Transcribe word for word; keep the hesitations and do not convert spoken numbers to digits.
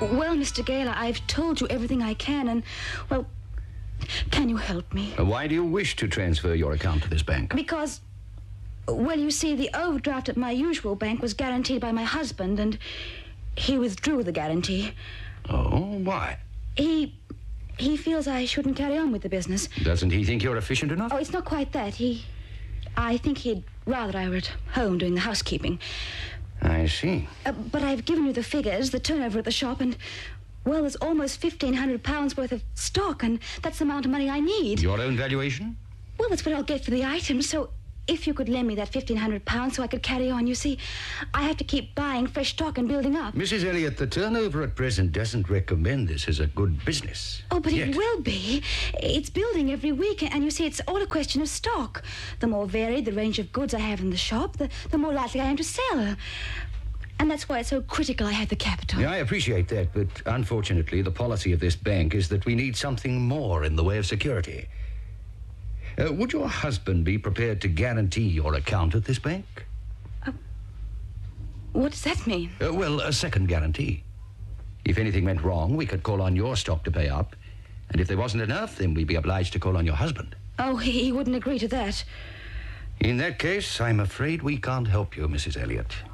Well, Mister Gaylor, I've told you everything I can, and, well, can you help me? Uh, Why do you wish to transfer your account to this bank? Because, well, you see, the overdraft at my usual bank was guaranteed by my husband, and he withdrew the guarantee. Oh, why? He... he feels I shouldn't carry on with the business. Doesn't he think you're efficient enough? Oh, it's not quite that. He... I think he'd rather I were at home doing the housekeeping. I see. Uh, but I've given you the figures, the turnover at the shop, and, well, there's almost fifteen hundred pounds worth of stock, and that's the amount of money I need. Your own valuation? Well, that's what I'll get for the items, so if you could lend me that fifteen hundred pounds so I could carry on. You see, I have to keep buying fresh stock and building up. Missus Elliot, the turnover at present doesn't recommend this as a good business. Oh, but Yet. it will be. It's building every week, and you see, it's all a question of stock. The more varied the range of goods I have in the shop, the, the more likely I am to sell. And that's why it's so critical I have the capital. Yeah, I appreciate that, but unfortunately, the policy of this bank is that we need something more in the way of security. Uh, would your husband be prepared to guarantee your account at this bank? Uh, what does that mean? Uh, well, a second guarantee. If anything went wrong, we could call on your stock to pay up. And if there wasn't enough, then we'd be obliged to call on your husband. Oh, he, he wouldn't agree to that. In that case, I'm afraid we can't help you, Missus Elliot.